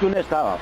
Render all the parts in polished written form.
нищо не става.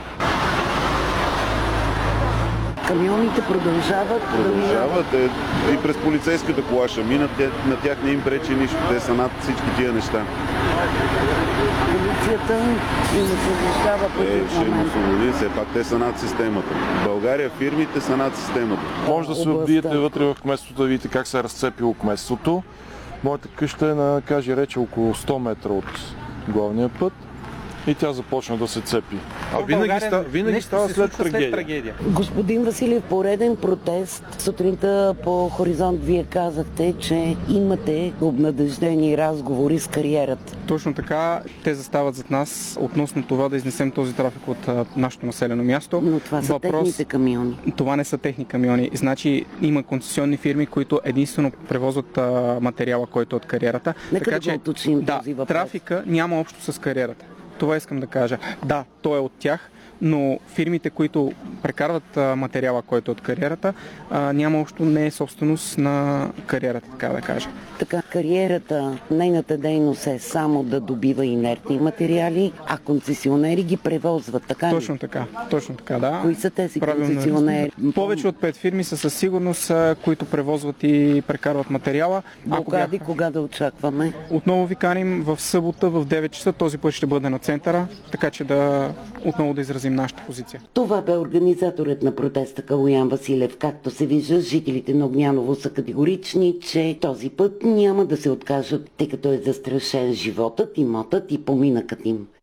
Камионите продължават да минават. И през полицейската кола ще минат, на тях не им пречи нищо, те са над всички тия неща. Полицията им освобождава Ще им освободи, все пак те са над системата. В България фирмите са над системата. Може да се вбиете вътре в кметството, да видите как се е разцепило кметството. Моята къща е на, каже рече, около 100 метра от главния път. И тя започна да се цепи. Винаги става след трагедия. Господин Василев, пореден протест. Сутринта по Хоризонт вие казахте, че имате обнадеждени разговори с кариерата. Точно така, те застават зад нас относно това да изнесем този трафик от нашето населено място. Но това са техните камиони. Това не са техни камиони. Значи има концесионни фирми, които единствено превозват материала, който е от кариерата. Нека така, да го уточним този въпрос. Трафика няма общо с кариерата. Това искам да кажа. Да, той е от тях, но фирмите, които прекарват материала, който е от кариерата, няма общо, не е собственост на кариерата, така да кажа. Така, кариерата, нейната дейност е само да добива инертни материали, а концесионери ги превозват, така ли? Точно така, да. Кои са тези концесионери? Повече от 5 фирми са със сигурност, които превозват и прекарват материала. Кога да очакваме? Отново ви каним в събота в 9 часа, този път ще бъде на центъра, така че отново да изразим нашата позиция. Това бе организаторът на протеста Калоян Василев. Както се вижда, жителите на Огняново са категорични, че този път няма да се откажат, тъй като е застрашен животът, имотът и поминъкът им.